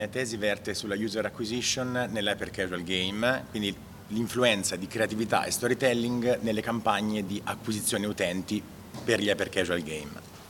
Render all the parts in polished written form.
La tesi verte sulla user acquisition nell'hyper casual game, quindi l'influenza di creatività e storytelling nelle campagne di acquisizione utenti per gli hyper casual game.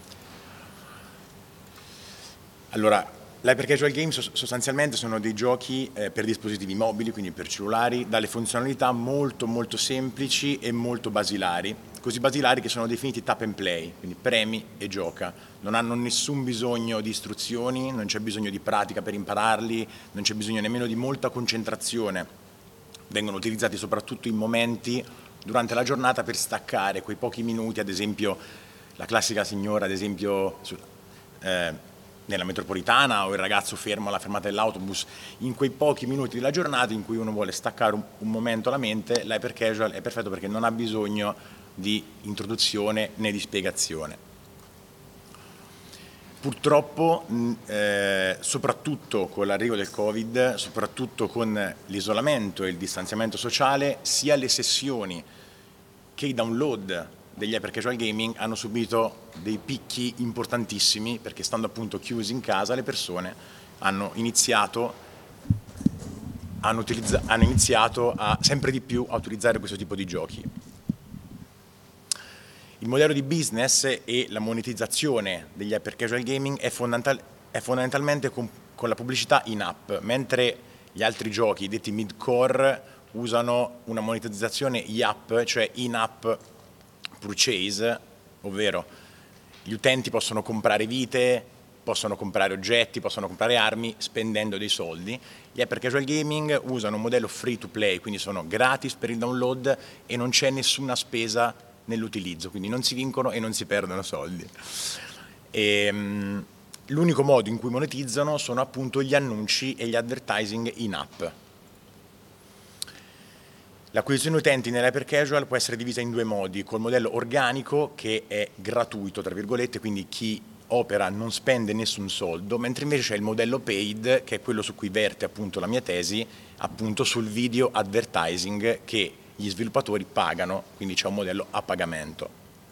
Allora, l'hyper casual game sostanzialmente sono dei giochi per dispositivi mobili, quindi per cellulari, dalle funzionalità molto semplici e molto basilari, così basilari che sono definiti tap and play, quindi premi e gioca. Non hanno nessun bisogno di istruzioni, non c'è bisogno di pratica per impararli, non c'è bisogno nemmeno di molta concentrazione. Vengono utilizzati soprattutto in momenti durante la giornata per staccare quei pochi minuti, ad esempio la classica signora, ad esempio nella metropolitana, o il ragazzo fermo alla fermata dell'autobus, in quei pochi minuti della giornata in cui uno vuole staccare un momento la mente, l'hyper casual è perfetto perché non ha bisogno di introduzione né di spiegazione. Purtroppo, soprattutto con l'arrivo del Covid, soprattutto con l'isolamento e il distanziamento sociale, sia le sessioni che i download degli hyper casual gaming hanno subito dei picchi importantissimi, perché stando appunto chiusi in casa le persone hanno iniziato a sempre di più a utilizzare questo tipo di giochi. Il modello di business e la monetizzazione degli hyper casual gaming è fondamentalmente con la pubblicità in app, mentre gli altri giochi detti mid-core usano una monetizzazione in-app, cioè in-app purchase, ovvero gli utenti possono comprare vite, possono comprare oggetti, possono comprare armi spendendo dei soldi. Gli hyper casual gaming usano un modello free to play, quindi sono gratis per il download e non c'è nessuna spesa nell'utilizzo, quindi non si vincono e non si perdono soldi. L'unico modo in cui monetizzano sono appunto gli annunci e gli advertising in app. L'acquisizione utenti nell'hyper casual può essere divisa in due modi: col modello organico, che è gratuito tra virgolette, quindi chi opera non spende nessun soldo, mentre invece c'è il modello paid, che è quello su cui verte appunto la mia tesi, appunto sul video advertising, che gli sviluppatori pagano, quindi c'è un modello a pagamento.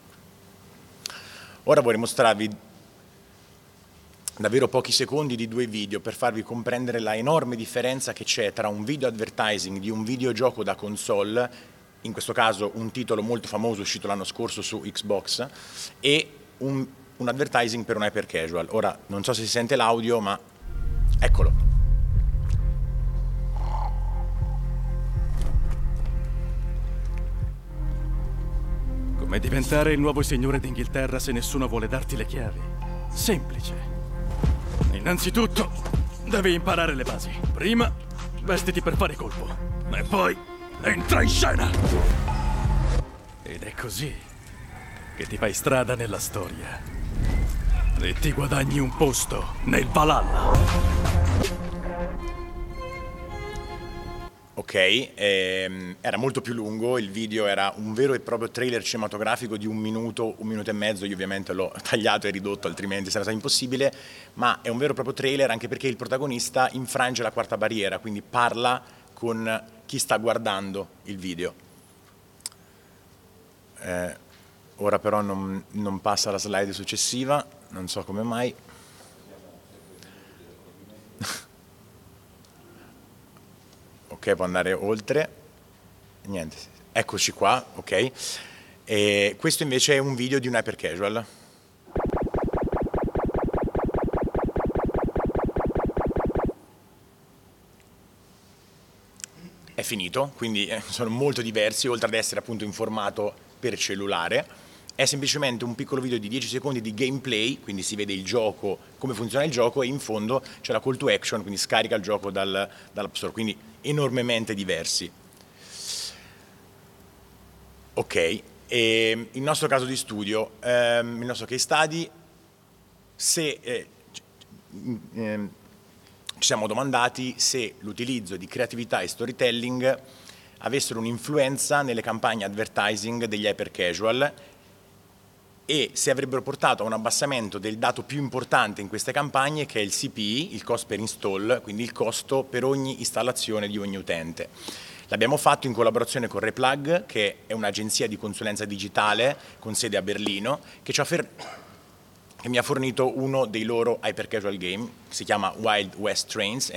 Ora vorrei mostrarvi davvero pochi secondi di due video per farvi comprendere la enorme differenza che c'è tra un video advertising di un videogioco da console, in questo caso un titolo molto famoso uscito l'anno scorso su Xbox, e un advertising per un hyper casual. Ora, non so se si sente l'audio, ma eccolo. Come diventare il nuovo signore d'Inghilterra se nessuno vuole darti le chiavi? Semplice. Innanzitutto, devi imparare le basi. Prima, vestiti per fare colpo. E poi, entra in scena! Ed è così che ti fai strada nella storia. E ti guadagni un posto nel Valhalla. Ok, era molto più lungo, il video era un vero e proprio trailer cinematografico di un minuto e mezzo, io ovviamente l'ho tagliato e ridotto, altrimenti sarebbe stato impossibile, ma è un vero e proprio trailer anche perché il protagonista infrange la quarta barriera, quindi parla con chi sta guardando il video. Ora però non passa la slide successiva, non so come mai. Ok, può andare oltre. Niente, eccoci qua, ok. E questo invece è un video di un hyper casual. È finito, quindi sono molto diversi, oltre ad essere appunto in formato per cellulare. È semplicemente un piccolo video di 10 secondi di gameplay, quindi si vede il gioco, come funziona il gioco, e in fondo c'è la call to action, quindi scarica il gioco dall'App Store, quindi enormemente diversi. Ok, e il nostro caso di studio, il nostro case study, ci siamo domandati se l'utilizzo di creatività e storytelling avessero un'influenza nelle campagne advertising degli hyper casual e se avrebbero portato a un abbassamento del dato più importante in queste campagne, che è il CPI, il cost per install, quindi il costo per ogni installazione di ogni utente. L'abbiamo fatto in collaborazione con Replug, che è un'agenzia di consulenza digitale con sede a Berlino, che ci ha che mi ha fornito uno dei loro hyper casual game, si chiama Wild West Trains,